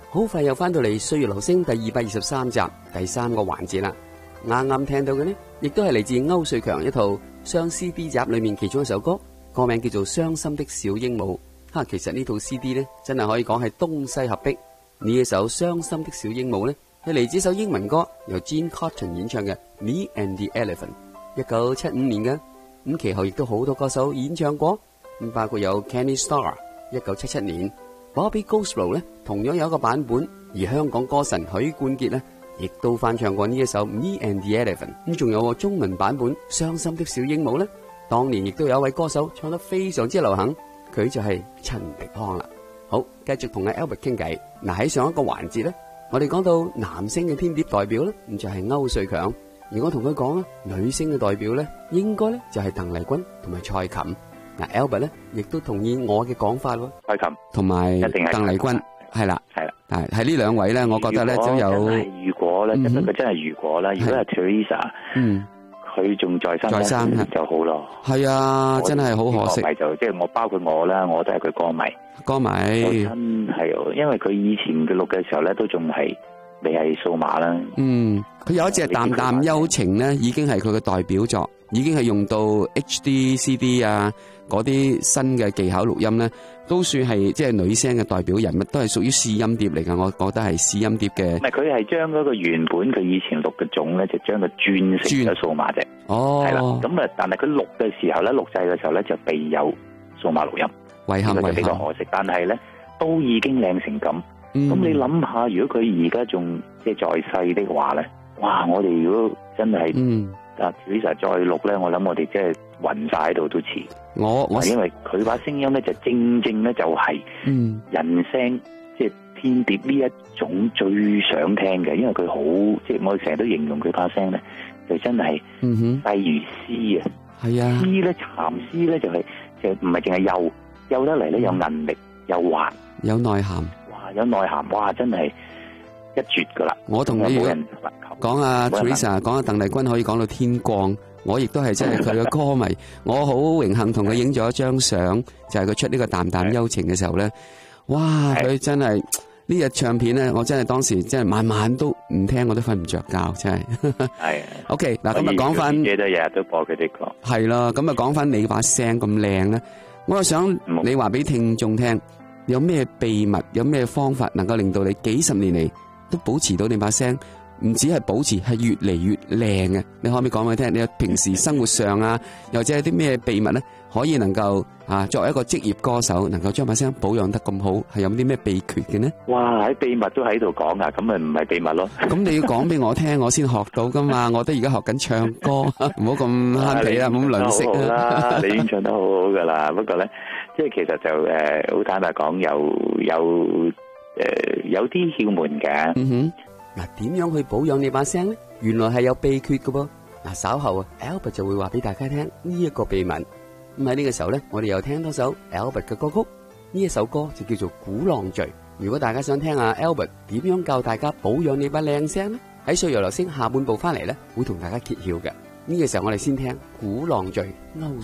好快又翻到嚟《歲月留聲》第223集第3個環節啦。啱啱聽到嘅呢，亦都係嚟自歐瑞強一套雙 CD 集裏面其中一首歌，歌名叫做《傷心的小鸚鵡》。其實呢套 CD 呢，真係可以講係東西合璧。呢一首《傷心的小鸚鵡》呢，係嚟自一首英文歌，由 Gene Cotton 演唱嘅《Me and the Elephant》，1975年嘅。咁其後亦都好多歌手演唱過，咁包括有 Kenny Starr 1977年。Bobby Goldthwait 咧，同樣有一個版本，而香港歌神許冠傑咧，亦都翻唱過呢一首《Me and the Elephant》。咁仲有個中文版本《傷心的小鸚鵡》咧，當年亦都有一位歌手唱得非常之流行，佢就係陳迪康啦。好，繼續同阿 Albert 傾偈。嗱，喺上一個環節咧，我哋講到男星嘅天碟代表咧，咁就係歐瑞強。而我同佢講啦，女星嘅代表咧，應該咧就係鄧麗君同埋蔡琴。Albert 咧，亦都同意我嘅講法咯。 蔡琴同埋鄧麗君，係啦，係呢兩位咧，我覺得咧都有。 如果咧，真係如果啦，如果係 Teresa，佢仲在生就好咯。係啊，真係好可惜。 就即係我包括我啦，我都係佢歌迷。歌迷真係，因為佢以前嘅錄嘅時候咧，都仲係未係數碼啦。 佢有一隻淡淡幽情咧，已經係佢嘅代表作，已經係用到 HD CD 啊。嗰啲新嘅技巧錄音咧，都算係即係女聲嘅代表人物，都係屬於試音碟嚟㗎。我覺得係試音碟嘅。唔係，佢係將嗰個原本佢以前錄嘅種咧，就將佢轉成咗數碼啫。哦，係啦。咁啊，但係佢錄嘅時候咧，錄製嘅時候咧，就未有數碼錄音。遺憾，比較可惜。但係咧，都已經靚成咁。咁你諗下，如果佢而家仲即係在世的話咧，哇！我哋如果真係Teresa 再錄咧，我諗我哋即係暈晒喺度都似。我因為佢把聲音咧就正正咧就係人聲，即係天碟呢一種最想聽嘅，因為佢好即係我哋成日都形容佢把聲咧就真係細如絲啊。係啊，絲咧蠶絲咧就唔係淨係幼得嚟咧，有韌力有滑有內涵。哇，有內涵，哇，真係一絕噶啦！我同你講啊 Teresa， 講啊鄧麗君可以講到天光。我亦都係真係佢嘅歌迷，我好榮幸同佢影咗一張相，就係佢出呢個淡淡幽情嘅時候咧，哇！佢真係呢隻唱片咧，我真係當時真係晚晚都唔聽，我都瞓唔着覺，真係。係。OK， 嗱咁啊講翻，記得日日都播佢啲歌。係啦，咁啊講翻你把聲咁靚咧，我又想你話俾聽眾聽，有咩秘密，有咩方法能夠令到你幾十年嚟都保持到你把聲？唔止係保持，係越嚟越靚嘅。你可唔可以講俾我聽？你平時生活上啊，又或者係啲咩秘密咧，可以能夠作為一個職業歌手，能夠將把聲保養得咁好，係有啲咩秘訣嘅呢？哇！喺秘密都喺度講啊，咁咪唔係秘密咯？咁你要講俾我聽，我先學到噶嘛。我都而家學緊唱歌，唔好咁慳皮啦，唔好咁吝嗇啦。你已經唱得好好噶啦，不過咧，即係其實就好坦白講，有啲竅門嘅。嗱，點樣去保養你把聲咧？原來係有秘訣嘅噃。嗱，稍後啊 ，Albert 就會話俾大家聽呢一個秘密。咁喺呢個時候咧，我哋又聽多首 Albert 嘅歌曲。呢一首歌就叫做《鼓浪嶼》。如果大家想聽下 Albert 點樣教大家保養你把靚聲咧，喺歲月留聲下半部翻嚟咧，會同大家揭曉嘅。呢個時候我哋先聽《鼓浪嶼》歐